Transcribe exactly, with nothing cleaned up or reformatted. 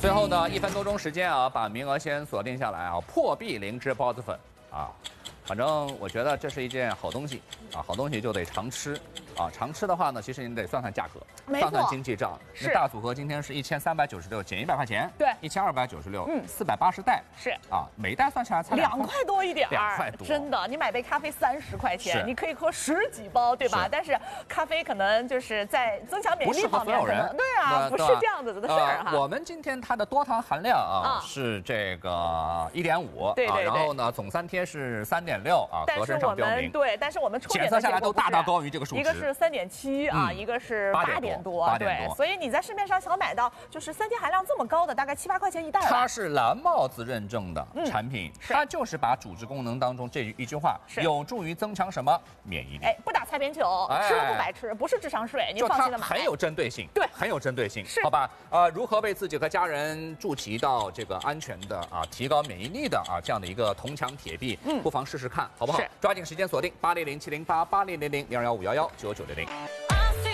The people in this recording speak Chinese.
最后呢，一分多钟时间啊，把名额先锁定下来啊，破壁灵芝包子粉啊，反正我觉得这是一件好东西啊，好东西就得常吃啊，常吃的话呢，其实你得算算价格，算算经济账。那大组合今天是一千三百九十六，减一百块钱， 对， 一千二百九十六，嗯，四百八十袋， 是啊，每袋算下来才两块多一点， 两块多， 真的，你买杯咖啡三十块钱，你可以喝十几包，对吧？但是咖啡可能就是在增强免疫力方面，可能对啊，不是这样子的事儿哈。 我们今天它的多糖含量啊是这个一点五， 对对对， 然后呢总三贴是三点六啊，合身上标明。 对，但是我们抽检测下来都大大高于这个数值， 一个是三点七啊，一个是八点多，对，所以你在市面上想买到就是三贴含量这么高的，大概七八块钱一袋。 它是蓝帽子认证的产品，它就是把主治功能当中这一句话，有助于增强什么免疫力？ 哎，不打擦边球，吃了不白吃，不是智商税，您放心的买。 很有针对性， 对， 很有针对性， 是好吧？呃，如何为自己和家人筑起到这个安全的啊，提高免疫力的啊这样的一个铜墙铁壁，嗯，不妨试试看，好不好？抓紧时间锁定八零零七零八八零零零零二幺五幺幺九九零零。